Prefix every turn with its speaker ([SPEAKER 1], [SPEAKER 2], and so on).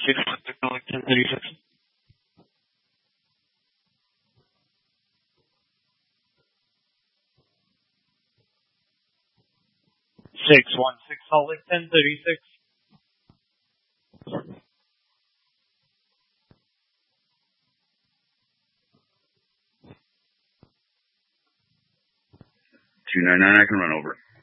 [SPEAKER 1] 616, Salt Lake 1036.
[SPEAKER 2] I can run over.